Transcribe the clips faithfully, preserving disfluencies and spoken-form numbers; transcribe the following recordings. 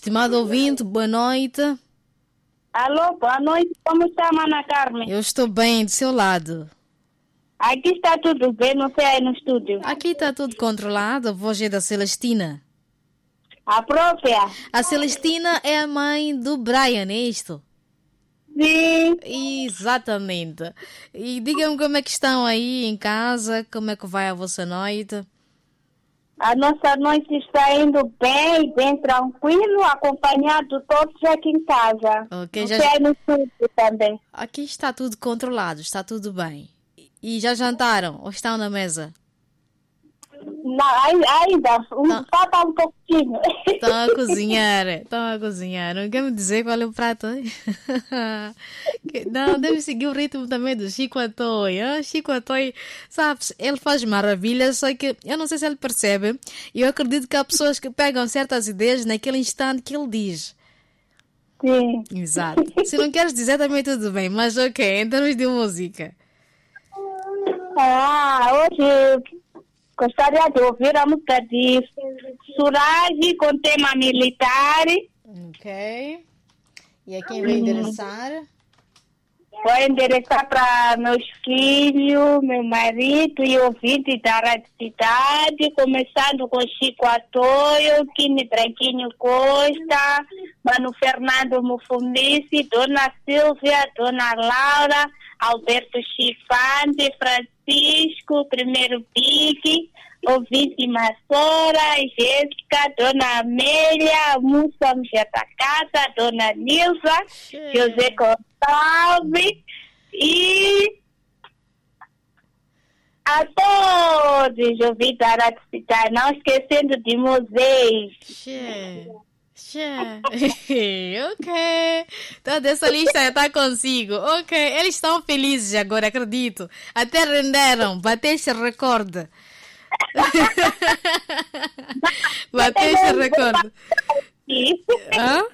Estimado ouvinte, boa noite. Alô, boa noite. Como está, Mana Carmen? Eu estou bem, do seu lado. Aqui está tudo bem, não sei aí no estúdio. Aqui está tudo controlado, a voz é da Celestina. A própria? A Celestina é a mãe do Brian, é isto? Sim. Exatamente. E digam-me como é que estão aí em casa, como é que vai a vossa noite? A nossa noite está indo bem, bem tranquilo, acompanhado de todos aqui em casa. Ok, não já... sei aí no estúdio também. Aqui está tudo controlado, está tudo bem. E já jantaram ou estão na mesa? Não, ainda, um, tá. falta um pouquinho. Estão a cozinhar, estão a cozinhar. Não quer me dizer qual é o prato? Não, deve seguir o ritmo também do Chico Atoy. Chico Atoy, sabes, ele faz maravilhas, só que eu não sei se ele percebe. E eu acredito que há pessoas que pegam certas ideias naquele instante que ele diz. Sim. Exato. Se não queres dizer também tudo bem, mas ok, em termos de música. Ah, hoje gostaria de ouvir a música de Suraj com tema militar. Ok. E a quem vai endereçar? Vou endereçar para meus filhos, meu marido e ouvintes da Rádio Cidade, começando com Chico Atoio, Kine Branquinho Costa, Mano Fernando Mufumici, Dona Silvia, Dona Laura, Alberto Chifante, Francisco, Primeiro Pique, ouvinte Massora, Jéssica, Dona Amélia, Mussa Mjeta Casa, Dona Nilza, José Gonçalves e a todos ouvintes da Rádio Cidade, não esquecendo de Moisés. Ok, toda essa lista está consigo. Ok, eles estão felizes agora, acredito. Até renderam, bater esse recorde. Bater esse recorde. Hã?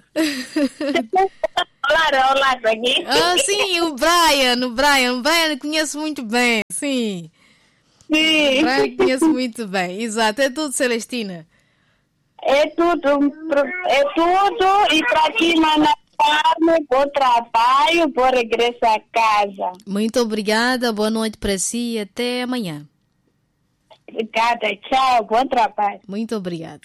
Olá, olá, aqui. Ah, sim, o Brian, o Brian, o Brian eu conheço muito bem, sim. Sim. O Brian conheço muito bem, exato, é tudo, Celestina. É tudo, é tudo e para ti, Mana Carmen, bom trabalho, bom regresso a casa. Muito obrigada, boa noite para si e até amanhã. Obrigada, tchau, bom trabalho. Muito obrigada.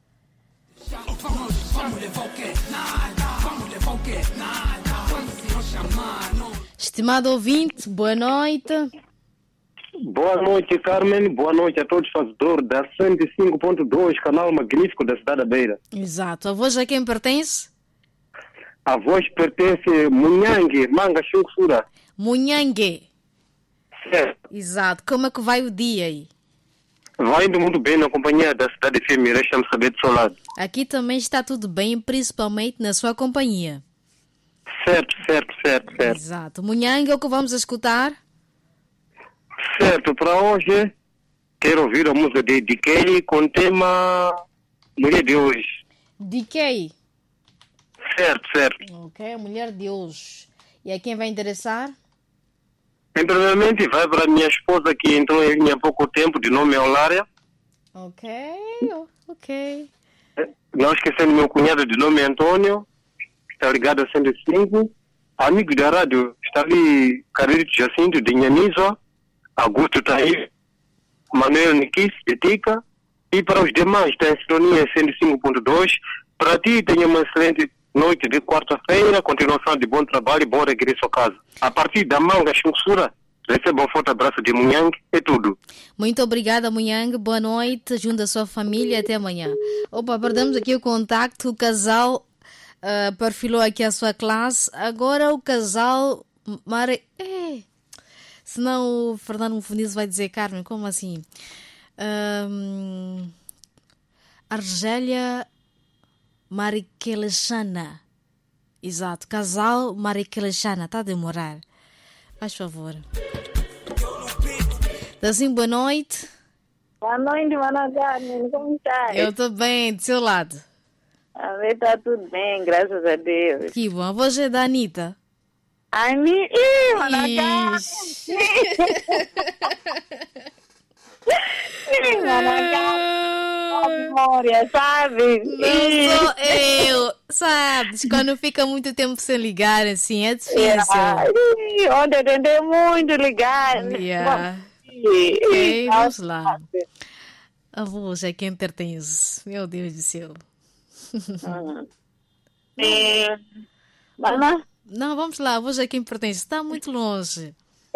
Estimado ouvinte, boa noite. Boa noite, Carmen. Boa noite a todos os fazedores da cento e cinco ponto dois, canal magnífico da cidade da Beira. Exato. A voz a quem pertence? A voz pertence a Munhangue, Manga Xunxura. Munhangue. Certo. Exato. Como é que vai o dia aí? Vai indo muito bem na companhia da cidade F M, resta-me saber do seu lado. Aqui também está tudo bem, principalmente na sua companhia. Certo, certo, certo, certo. Exato. Munhangue é o que vamos escutar? Certo, para hoje quero ouvir a música de D K com o tema Mulher de Hoje. D K? Certo, certo. Ok, Mulher de Hoje. E a quem vai interessar? Primeiramente vai para a minha esposa que entrou em linha há pouco tempo, de nome Eulária. Ok, ok. Não esquecendo meu cunhado de nome Antônio, está ligado a cento e cinco. Amigo da rádio, está ali Carito Jacinto de Nhaniza, Augusto Taí, Manuel Nikis, Etica. E para os demais, está em sintonia cento e cinco ponto dois. Para ti, tenha uma excelente noite de quarta-feira, continuação de bom trabalho e bom regresso a casa. A partir da Manga Xunxura, receba um forte abraço de Munhangue, é tudo. Muito obrigada, Munhangue. Boa noite, junto à sua família, até amanhã. Opa, perdemos aqui o contacto, o casal uh, perfilou aqui a sua classe. Agora o casal... Mare... É. Senão o Fernando Mufuniz vai dizer, Carmen, como assim? Um... Argélia Mariquelechana. Exato, casal Mariquelechana. Está a demorar. Faz favor. Então, assim, boa noite. Boa noite, Mana Carmen. Como está? Eu estou bem, do seu lado. A ver, está tudo bem, graças a Deus. Que bom. A voz é da Anitta. Anitta, ih, Mana Carmen. Ih, Mana Carmen. Memória, sabe? Não sou eu. Sabes, quando fica muito tempo sem ligar, assim, é difícil. Yeah. Ih, ontem eu tentei muito ligar. Yeah. Ih, Ok, ih, vamos lá. A voz é que entretém-se. Meu Deus do céu. Hum. Eh, Mama? Não, vamos lá, a voz é quem pertence. Está muito longe.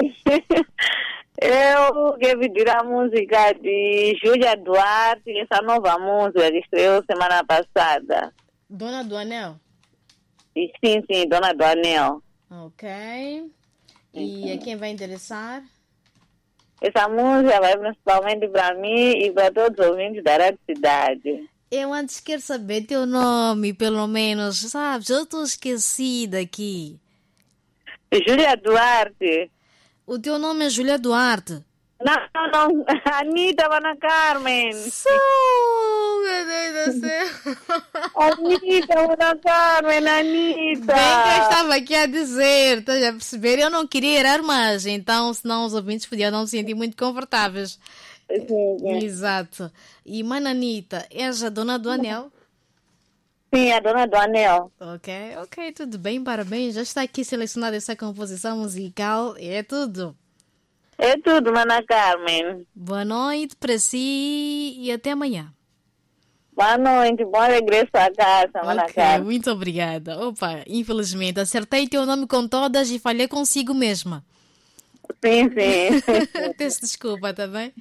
Eu quero pedir a música de Júlia Duarte, essa nova música que estreou semana passada. Dona do Anel. E sim, sim, Dona do Anel. Ok. E a quem vai interessar? Essa música vai principalmente para mim e para todos os ouvintes da Rádio Cidade. Eu antes quero saber teu nome, pelo menos, sabes? Eu estou esquecida aqui. Júlia Duarte. O teu nome é Júlia Duarte. Não, não, não. Anitta Ana Carmen. Sou, meu Deus do céu. Anitta Ana Carmen, Anitta. Bem que eu estava aqui a dizer, estás a perceber? Eu não queria errar mais, então senão os ouvintes podiam não se sentir muito confortáveis. Sim, sim. Exato. E Mana Anitta, és a dona do anel? Sim, a Dona do Anel. Ok, ok, tudo bem, parabéns. Já está aqui selecionada essa composição musical, é tudo. É tudo, Ana Carmen. Boa noite para si e até amanhã. Boa noite, bom regresso a casa, Ana Ok, Carmen. muito obrigada. Opa, infelizmente, acertei teu nome com todas e falhei consigo mesma. Sim, sim. Peço desculpa, tá bem?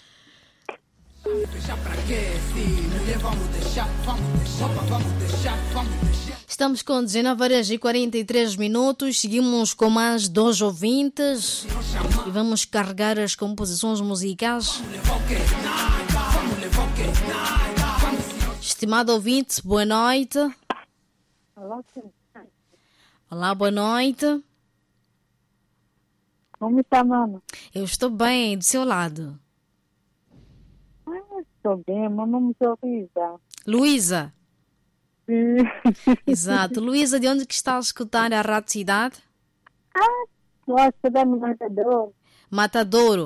Estamos com dezenove horas e quarenta e três minutos. Seguimos com mais dois ouvintes e vamos carregar as composições musicais. Estimado ouvinte, boa noite. Olá, boa noite. Como está, mano? Eu estou bem, do seu lado. Ah, estou bem, meu nome é Luísa. Luísa. Sim. Exato. Luísa, de onde que está a escutar a Rádio Cidade? Ah, estou a estudar no Matador. Matadouro.